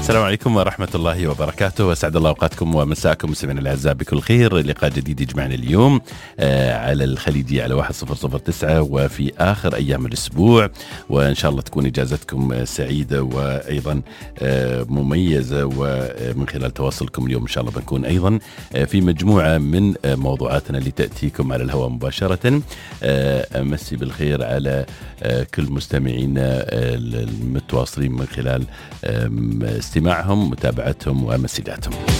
السلام عليكم ورحمة الله وبركاته، وسعد الله أوقاتكم ومساءكم مستمعينا الأعزاء بكل خير. لقاء جديد يجمعنا اليوم على الخليجية على 1009 وفي آخر أيام الأسبوع، وإن شاء الله تكون إجازتكم سعيدة وأيضا مميزة. ومن خلال تواصلكم اليوم إن شاء الله بنكون أيضا في مجموعة من موضوعاتنا اللي تأتيكم على الهواء مباشرة. أمسي بالخير على كل مستمعينا المتواصلين من خلال استماعهم، متابعتهم ومسجاتهم.